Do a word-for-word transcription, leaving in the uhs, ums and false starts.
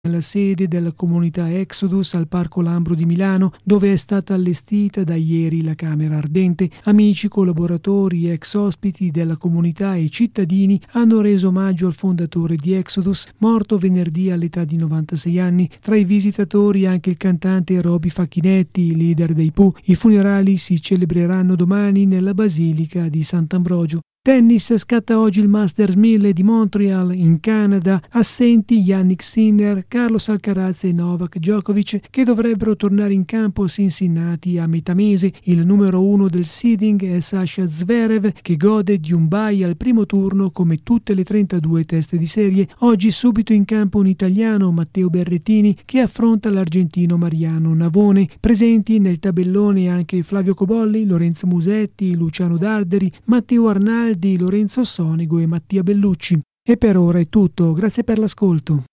nella sede della comunità Exodus al Parco Lambro di Milano, dove è stata allestita da ieri la Camera Ardente. Amici, collaboratori, ex ospiti della comunità e cittadini hanno reso omaggio al fondatore di Exodus, morto venerdì all'età di novantasei anni. Tra i visitatori anche il cantante Roby Facchinetti, leader dei Pooh. I funerali si celebreranno domani nella Basilica di Sant'Ambrogio. Tennis, scatta oggi il Masters mille di Montreal in Canada, assenti Jannik Sinner, Carlos Alcaraz e Novak Djokovic, che dovrebbero tornare in campo a Cincinnati a metà mese. Il numero uno del seeding è Sasha Zverev, che gode di un bye al primo turno come tutte le trentadue teste di serie. Oggi subito in campo un italiano, Matteo Berrettini, che affronta l'argentino Mariano Navone. Presenti nel tabellone anche Flavio Cobolli, Lorenzo Musetti, Luciano Darderi, Matteo Arnaldi, di Lorenzo Sonego e Mattia Bellucci. E per ora è tutto, grazie per l'ascolto.